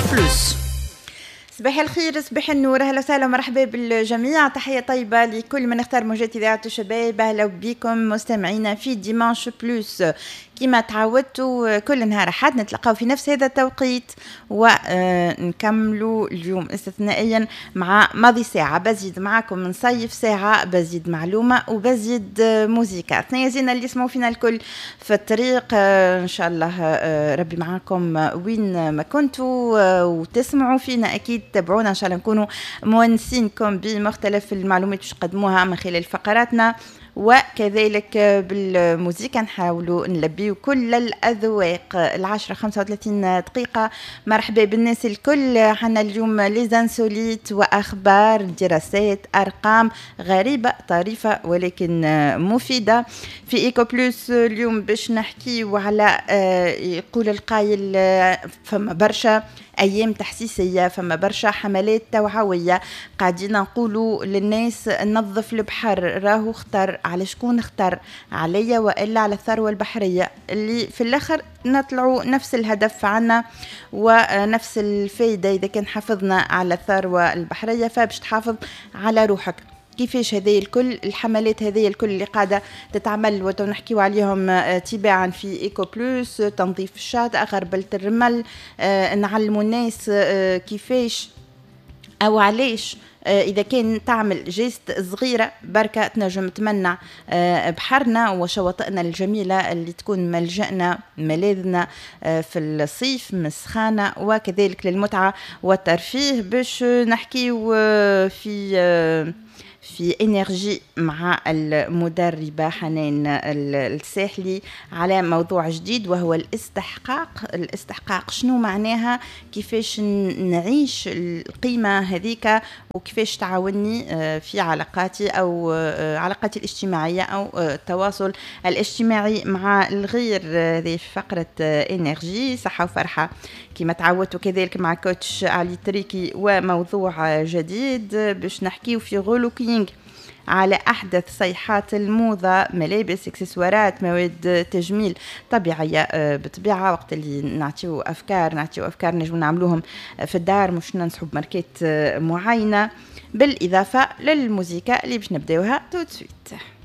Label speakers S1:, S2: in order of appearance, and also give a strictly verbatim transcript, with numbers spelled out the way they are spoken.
S1: بلس.
S2: صباح الخير، صباح النور، اهلا وسهلا ومرحبا بالجميع. تحيه طيبه لكل من اختار موجات اذاعه الشباب. اهلا بكم مستمعينا في ديمانش بلوس. كما تعودتوا كل نهار احد نتلقاو في نفس هذا التوقيت ونكملوا اليوم استثنائيا مع ماضي ساعه بزيد معكم نصيف ساعه، بزيد معلومه وبزيد موسيقى. اثنين زينا اللي يسمعوا فينا الكل في الطريق، ان شاء الله ربي معكم وين ما كنتوا وتسمعوا فينا. اكيد تابعونا ان شاء الله نكونوا مونسينكم بمختلف المعلومات باش نقدموها من خلال فقراتنا، وكذلك بالموسيقى نحاولوا نلبيو كل الأذواق. العشرة خمسة وثلاثين دقيقة. مرحبا بالناس الكل. حنا اليوم ليزانسوليت وأخبار، دراسات، أرقام غريبة طريفة ولكن مفيدة في إيكو بلوس. اليوم باش نحكي على يقول القايل فما برشا أيام تحسيسية، فما برشا حملات توعوية قاعدين نقولوا للناس نظف البحر. راهو اختار على شكون؟ اختار عليا وإلا على الثروة البحرية اللي في الآخر نطلعوا نفس الهدف عنا ونفس الفايدة. إذا كان حافظنا على الثروة البحرية فباش تحافظ على روحك. كيفاش هذه الكل الحملات هذه الكل اللي قاعدة تتعمل وتنحكيوا عليهم تباعا في إيكو بلوس؟ تنظيف الشاطئ، غربلة الرمل، آه، نعلموا الناس آه، كيفاش أو علاش آه، إذا كان تعمل جيست صغيرة بركة تنجم تمنع آه، بحرنا وشواطئنا الجميلة اللي تكون ملجأنا ملاذنا آه، في الصيف من السخانة، وكذلك للمتعة والترفيه. باش نحكي في آه، في إنرجي مع المدربة حنان الساحلي على موضوع جديد وهو الاستحقاق. الاستحقاق شنو معناها؟ كيفاش نعيش القيمة هذيك وكيفاش تعاوني في علاقاتي أو علاقاتي الاجتماعية أو التواصل الاجتماعي مع الغير. هذه فقرة إنرجي صحة وفرحة كما تعودتوا، كذلك مع كوتش علي تريكي وموضوع جديد باش نحكيه في غولوكينج على أحدث صيحات الموضة، ملابس، اكسسوارات، مواد تجميل طبيعية بطبيعة. وقت اللي نعطيو أفكار نعطيو أفكار نجم نعملوهم في الدار، مش ننصحوا بماركات معينة، بالإضافة للموسيقى اللي باش نبداوها تو سويت.